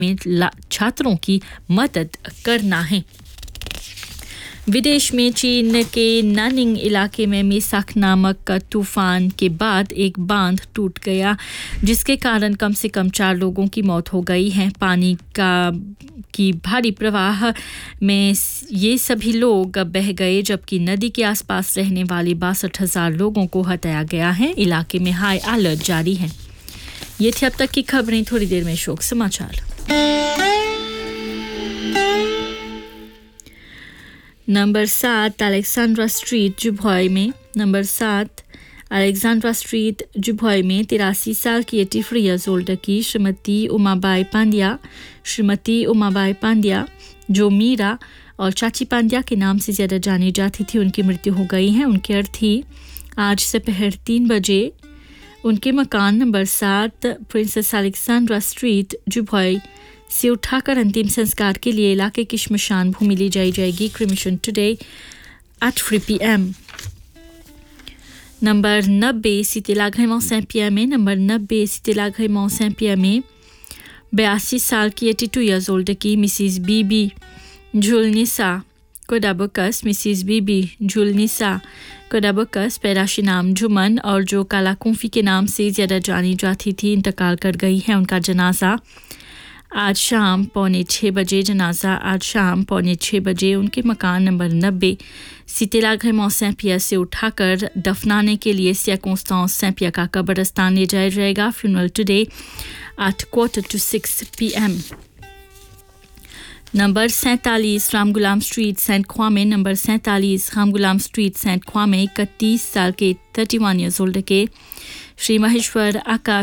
में छात्रों की मदद करना है। विदेश में चीन के नानिंग इलाके में मेसाक नामक तूफान के बाद एक बांध टूट गया, जिसके कारण कम से कम 4 लोगों की मौत हो गई है। पानी की भारी प्रवाह में ये सभी लोग बह गए, जबकि नदी के आसपास रहने वाले 62,000 लोगों को हटाया गया है। इलाके में हाई अलर्ट जारी है। ये थी अब तक की खबरें। थोड़ी देर में शोक समाचार। नंबर 7 अलेक्जेंड्रा स्ट्रीट जुभॉय में 83 साल की 83 ईयर्स ओल्ड की श्रीमती उमाबाई पांड्या जो मीरा और चाची पांड्या के नाम से ज़्यादा जानी जाती थी, उनकी मृत्यु हो गई है। उनकी अर्थी आज दोपहर 3 बजे उनके मकान नंबर 7 प्रिंसेस अलेक्जेंड्रा स्ट्रीट जुभॉय से उठाकर अंतिम संस्कार के लिए इलाके की श्मशान भूमि ले जाई जाएगी। Cremation today at 3 PM। Number 90 Cité-Lagrémont Saint-Pierre में 82 साल की 82 ईयर्स ओल्ड की मिसिस बीबी जुलनिसा कोडाबकस पैदाशी नाम जुमन और जो काला कुंफी के नाम से ज़्यादा जानी जाती थी, इंतकाल कर गई है। उनका जनाजा आज शाम 5:45 बजे उनके मकान नंबर 90 Cité-Lagrémont Saint-Pierre से उठाकर दफनाने के लिए Circonstance Saint-Pierre का कब्रिस्तान ले जाया जाएगा। Funeral today at 5:45 PM। Number 47 Ramgoolam street scent ख्वा में 31 साल के 31 ईयर्स ओल्ड के श्री महेश्वर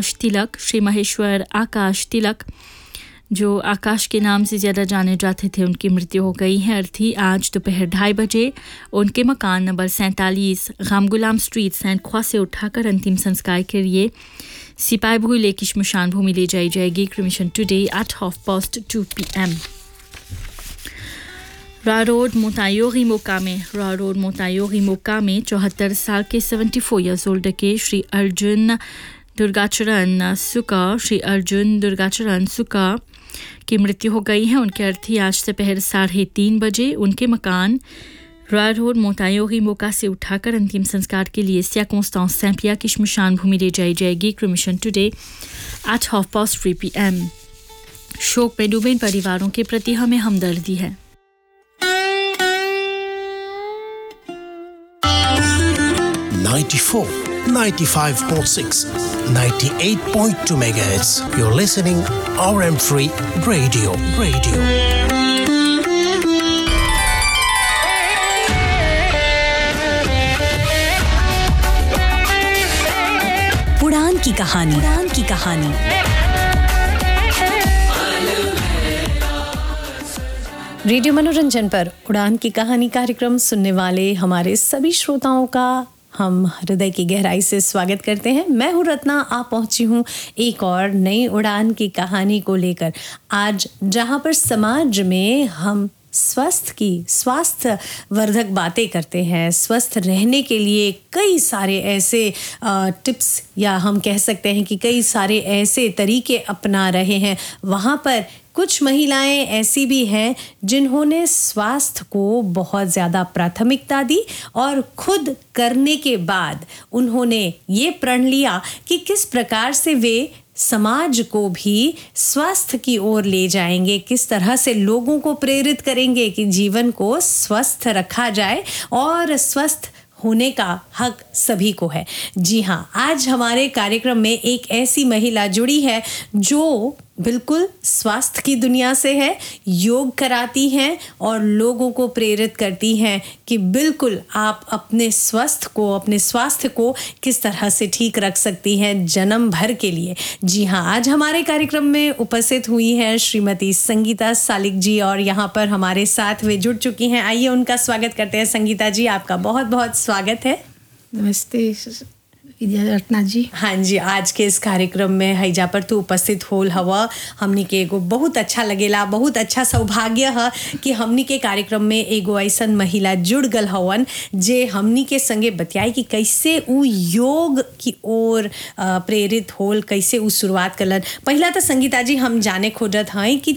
आकाश तिलक जो आकाश के नाम से ज़्यादा जाने जाते थे, उनकी मृत्यु हो गई है। अर्थी आज दोपहर 2:30 बजे उनके मकान नंबर 47 रामगुलाम स्ट्रीट सेंट ख्वा से उठाकर अंतिम संस्कार के लिए सिपाही भूले की श्मशान भूमि ले जाई जाएगी। Cremation today at 2:30 PM। Raw road मोतायोरी मोका में 74 साल के 74 ईयर्स ओल्ड के श्री अर्जुन दुर्गाचरण सुका की मृत्यु हो गई है। उनके अर्थी आज दोपहर 3:30 बजे उनके मकान रॉ रोड मोतायोरी मोका से उठाकर अंतिम संस्कार के लिए Circonstance Saint-Pierre की श्मशान भूमि ले जाई जाएगी। Cremation today at 3:30 PM। शोक में डूबे इन परिवारों के प्रति हमें हमदर्दी है। 94, 95.6, 98.2 MHz. You're listening RM3 Radio. उड़ान की कहानी। रेडियो मनोरंजन पर उड़ान की कहानी कार्यक्रम सुनने वाले हमारे सभी श्रोताओं का हम हृदय की गहराई से स्वागत करते हैं। मैं हूँ रत्ना, आप पहुँची हूँ एक और नई उड़ान की कहानी को लेकर। आज जहाँ पर समाज में हम स्वास्थ्य वर्धक बातें करते हैं, स्वस्थ रहने के लिए कई सारे ऐसे टिप्स या हम कह सकते हैं कि कई सारे ऐसे तरीके अपना रहे हैं, वहाँ पर कुछ महिलाएं ऐसी भी हैं जिन्होंने स्वास्थ्य को बहुत ज़्यादा प्राथमिकता दी और खुद करने के बाद उन्होंने ये प्रण लिया कि किस प्रकार से वे समाज को भी स्वास्थ्य की ओर ले जाएंगे, किस तरह से लोगों को प्रेरित करेंगे कि जीवन को स्वस्थ रखा जाए और स्वस्थ होने का हक सभी को है। जी हाँ, आज हमारे कार्यक्रम में एक ऐसी महिला जुड़ी है जो बिल्कुल स्वास्थ्य की दुनिया से है, योग कराती हैं और लोगों को प्रेरित करती हैं कि बिल्कुल आप अपने स्वास्थ्य को किस तरह से ठीक रख सकती हैं जन्म भर के लिए। जी हाँ, आज हमारे कार्यक्रम में उपस्थित हुई हैं श्रीमती संगीता सालिक जी और यहाँ पर हमारे साथ वे जुड़ चुकी हैं। आइए उनका स्वागत करते हैं। संगीता जी, आपका बहुत बहुत स्वागत है। नमस्ते विद्या रत्ना जी। हाँ जी, आज के इस कार्यक्रम में हैजा पर तू उपस्थित होल हवा। हमनी के एगो बहुत अच्छा लगेला, बहुत अच्छा सौभाग्य है कि हमनी के कार्यक्रम में एगो ऐसन महिला जुड़ गल हवन जे हमनी के संगे बतियाई कि कैसे उ योग की ओर प्रेरित होल, कैसे उ शुरुआत करलन। पहला तो संगीता जी हम जाने खोजत हैं कि